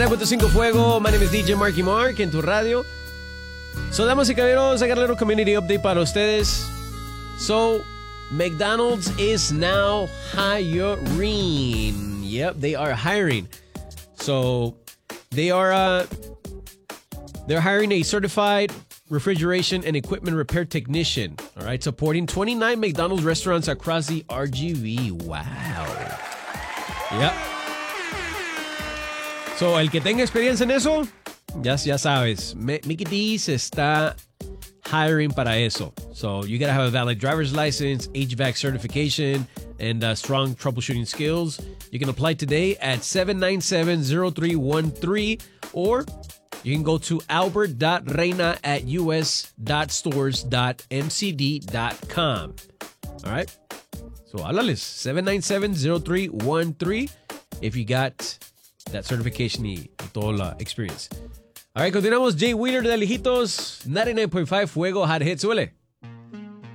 9.5 Fuego, my name is DJ Marky Mark en tu radio. So, damas y caballeros, I got a little community update para ustedes. So, McDonald's is now hiring. Yep, they are hiring. So, they're hiring a certified refrigeration and equipment repair technician. All right, supporting 29 McDonald's restaurants across the RGV. Wow. Yep. So, el que tenga experiencia en eso, ya sabes, Mickey D's está hiring para eso. So, you gotta have a valid driver's license, HVAC certification, and strong troubleshooting skills. You can apply today at 797-0313, or you can go to albert.reina@us.stores.mcd.com. All right? So, háblales, 797-0313 if you got that certification y toda la experience. All right, continuamos. Jay Wheeler de Lejitos, 99.5 Fuego Hot Hits. Súbele.